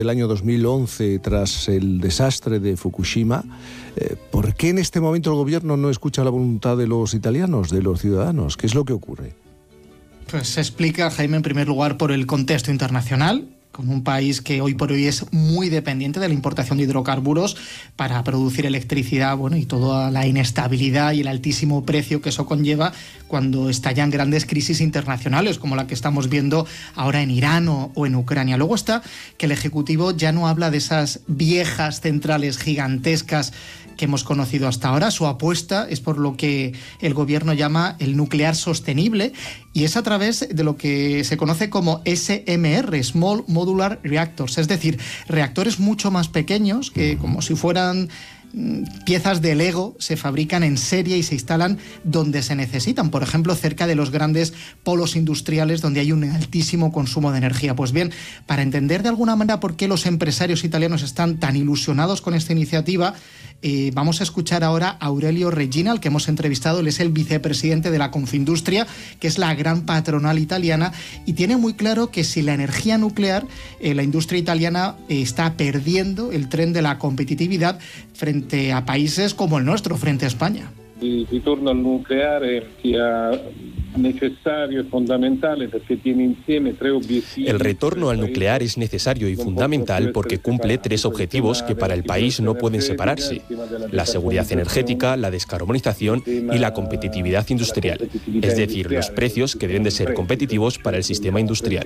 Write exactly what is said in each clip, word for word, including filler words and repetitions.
el año dos mil once, tras el desastre de Fukushima, eh, ¿por qué en este momento el gobierno no escucha la voluntad de los italianos, de los ciudadanos? ¿Qué es lo que ocurre? Pues se explica, Jaime, en primer lugar por el contexto internacional, con un país que hoy por hoy es muy dependiente de la importación de hidrocarburos para producir electricidad, bueno, y toda la inestabilidad y el altísimo precio que eso conlleva cuando estallan grandes crisis internacionales, como la que estamos viendo ahora en Irán o, o en Ucrania. Luego está que el Ejecutivo ya no habla de esas viejas centrales gigantescas que hemos conocido hasta ahora. Su apuesta es por lo que el gobierno llama el nuclear sostenible, y es a través de lo que se conoce como S M R, Small Modular Reactors, es decir, reactores mucho más pequeños que, como si fueran piezas de Lego, se fabrican en serie y se instalan donde se necesitan, por ejemplo, cerca de los grandes polos industriales donde hay un altísimo consumo de energía. Pues bien, para entender de alguna manera por qué los empresarios italianos están tan ilusionados con esta iniciativa, eh, vamos a escuchar ahora a Aurelio Regina, al que hemos entrevistado. Él es el vicepresidente de la Confindustria, que es la gran patronal italiana, y tiene muy claro que si la energía nuclear, eh, la industria italiana eh, está perdiendo el tren de la competitividad frente a países como el nuestro, frente a España. El retorno al nuclear sia necesario y fundamental porque tiene insieme tres objetivos. El retorno al nuclear es necesario y fundamental porque cumple tres objetivos que para el país no pueden separarse: la seguridad energética, la descarbonización y la competitividad industrial, es decir, los precios que deben de ser competitivos para el sistema industrial.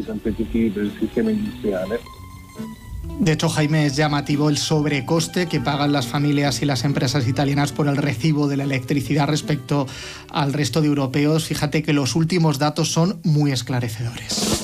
De hecho, Jaime, es llamativo el sobrecoste que pagan las familias y las empresas italianas por el recibo de la electricidad respecto al resto de europeos. Fíjate que los últimos datos son muy esclarecedores.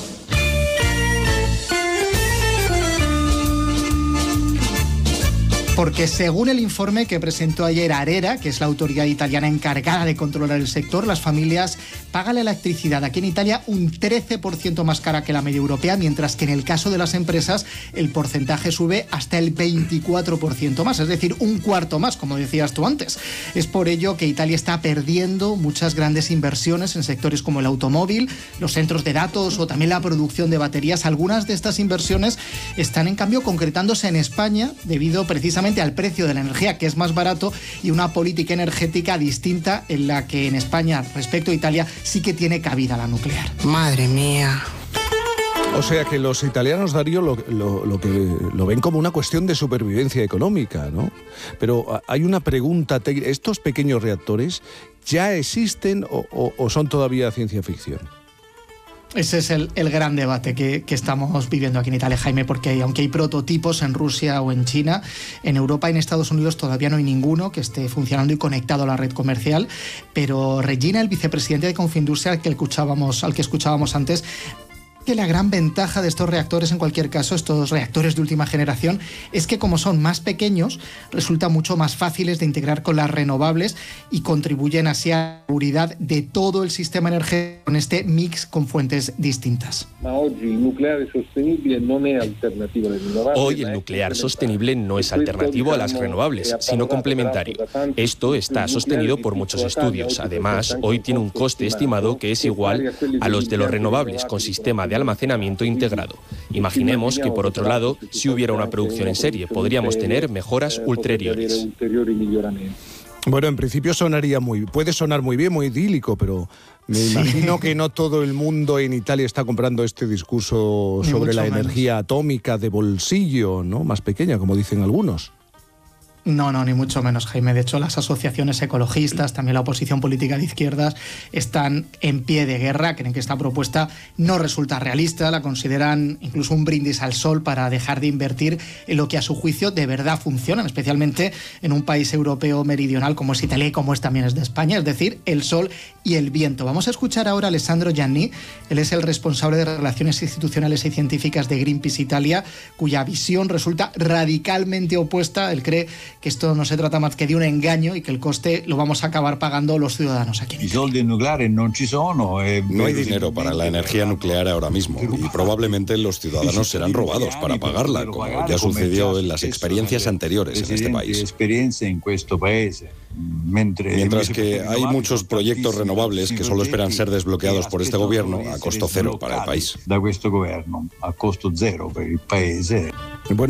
Porque según el informe que presentó ayer ARERA, que es la autoridad italiana encargada de controlar el sector, las familias pagan la electricidad aquí en Italia un trece por ciento más cara que la media europea, mientras que en el caso de las empresas el porcentaje sube hasta el veinticuatro por ciento más, es decir, un cuarto más, como decías tú antes. Es por ello que Italia está perdiendo muchas grandes inversiones en sectores como el automóvil, los centros de datos o también la producción de baterías. Algunas de estas inversiones están en cambio concretándose en España debido precisamente al precio de la energía, que es más barato, y una política energética distinta en la que en España, respecto a Italia, sí que tiene cabida la nuclear. Madre mía. O sea que los italianos, Darío, lo, lo, lo, que, lo ven como una cuestión de supervivencia económica, ¿no? Pero hay una pregunta, ¿estos pequeños reactores ya existen o, o, o son todavía ciencia ficción? Ese es el, el gran debate que, que estamos viviendo aquí en Italia, Jaime, porque aunque hay prototipos en Rusia o en China, en Europa y en Estados Unidos todavía no hay ninguno que esté funcionando y conectado a la red comercial. Pero Regina, el vicepresidente de Confindustria, al que escuchábamos, al que escuchábamos antes, que la gran ventaja de estos reactores, en cualquier caso, estos reactores de última generación, es que como son más pequeños, resultan mucho más fáciles de integrar con las renovables y contribuyen así a la seguridad de todo el sistema energético con este mix con fuentes distintas. Hoy el nuclear sostenible no es alternativa a las renovables. Hoy el nuclear sostenible no es alternativo a las renovables, sino complementario. Esto está sostenido por muchos estudios. Además, hoy tiene un coste estimado que es igual a los de los renovables con sistema de de almacenamiento integrado. Imaginemos que, por otro lado, si hubiera una producción en serie, podríamos tener mejoras ulteriores. Bueno, en principio sonaría muy, puede sonar muy bien, muy idílico, pero me sí. imagino que no todo el mundo en Italia está comprando este discurso Ni sobre la menos. energía atómica de bolsillo, ¿no? Más pequeña, como dicen algunos. No, no, ni mucho menos, Jaime. De hecho, las asociaciones ecologistas, también la oposición política de izquierdas, están en pie de guerra. Creen que esta propuesta no resulta realista, la consideran incluso un brindis al sol para dejar de invertir en lo que a su juicio de verdad funciona, especialmente en un país europeo meridional como es Italia y como es también es de España, es decir, el sol y el viento. Vamos a escuchar ahora a Alessandro Gianni. Él es el responsable de Relaciones Institucionales y Científicas de Greenpeace Italia, cuya visión resulta radicalmente opuesta. Él cree que esto no se trata más que de un engaño y que el coste lo vamos a acabar pagando los ciudadanos aquí en Italia. No hay dinero para la energía nuclear ahora mismo y probablemente los ciudadanos serán robados para pagarla, como ya sucedió en las experiencias anteriores en este país. Mientras que hay muchos proyectos renovables que solo esperan ser desbloqueados por este gobierno a costo cero para el país. Bueno,